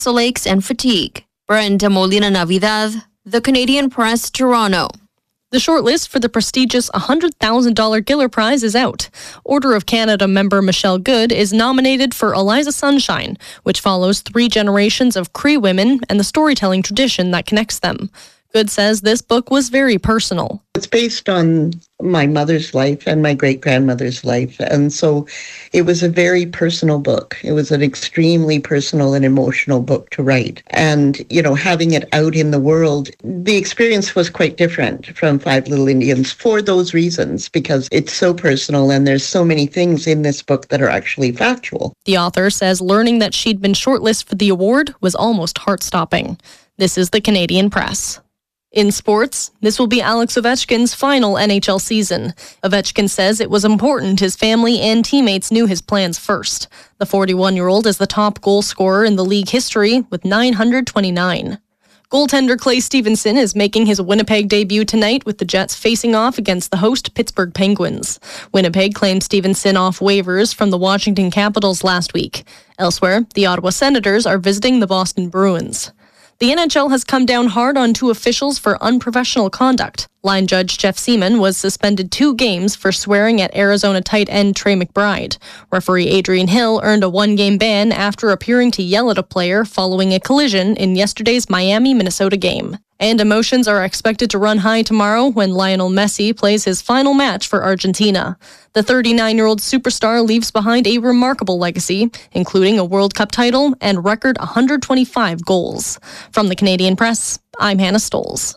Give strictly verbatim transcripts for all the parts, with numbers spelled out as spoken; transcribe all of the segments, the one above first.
Lakes and fatigue. Brenda Molina Navidad, The Canadian Press, Toronto. The shortlist for the prestigious one hundred thousand dollars Giller Prize is out. Order of Canada member Michelle Good is nominated for Eliza Sunshine, which follows three generations of Cree women and the storytelling tradition that connects them. Good says this book was very personal. It's based on my mother's life and my great-grandmother's life, and so it was a very personal book. It was an extremely personal and emotional book to write. And, you know, having it out in the world, the experience was quite different from Five Little Indians for those reasons, because it's so personal and there's so many things in this book that are actually factual. The author says learning that she'd been shortlisted for the award was almost heart-stopping. This is the Canadian Press. In sports, this will be Alex Ovechkin's final N H L season. Ovechkin says it was important his family and teammates knew his plans first. The forty-one-year-old is the top goal scorer in the league history with nine hundred twenty-nine. Goaltender Clay Stevenson is making his Winnipeg debut tonight with the Jets facing off against the host Pittsburgh Penguins. Winnipeg claimed Stevenson off waivers from the Washington Capitals last week. Elsewhere, the Ottawa Senators are visiting the Boston Bruins. The N H L has come down hard on two officials for unprofessional conduct. Line judge Jeff Seaman was suspended two games for swearing at Arizona tight end Trey McBride. Referee Adrian Hill earned a one-game ban after appearing to yell at a player following a collision in yesterday's Miami-Minnesota game. And emotions are expected to run high tomorrow when Lionel Messi plays his final match for Argentina. The thirty-nine-year-old superstar leaves behind a remarkable legacy, including a World Cup title and record one hundred twenty-five goals. From the Canadian Press, I'm Hannah Stoles.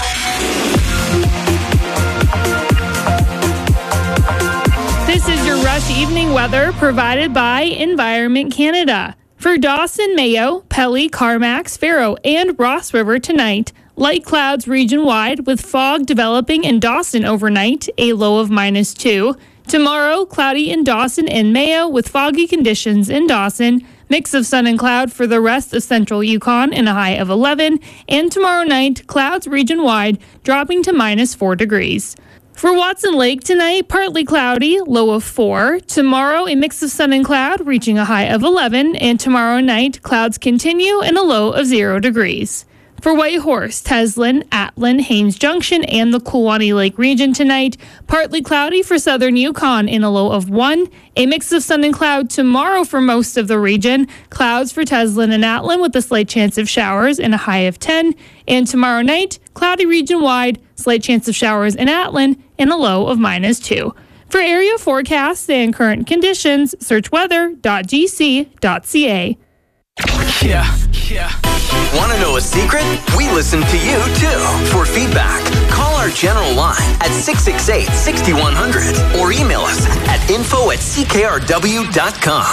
This is your Rush Evening weather provided by Environment Canada. For Dawson, Mayo, Pelly, Carmax, Faro, and Ross River tonight, light clouds region-wide with fog developing in Dawson overnight, a low of minus two. Tomorrow, cloudy in Dawson and Mayo with foggy conditions in Dawson. Mix of sun and cloud for the rest of central Yukon and a high of eleven. And tomorrow night, clouds region-wide dropping to minus four degrees. For Watson Lake tonight, partly cloudy, low of four. Tomorrow, a mix of sun and cloud reaching a high of eleven. And tomorrow night, clouds continue and a low of zero degrees. For Whitehorse, Teslin, Atlin, Haines Junction, and the Kulwani Lake region tonight, partly cloudy for southern Yukon in a low of one. A mix of sun and cloud tomorrow for most of the region. Clouds for Teslin and Atlin with a slight chance of showers and a high of ten. And tomorrow night, cloudy region-wide, slight chance of showers in Atlin and a low of minus two. For area forecasts and current conditions, search weather dot g c dot c a. Yeah, yeah. Want to know a secret? We listen to you, too. For feedback, call our general line at six six eight, six one zero zero or email us at info at c k r w dot com.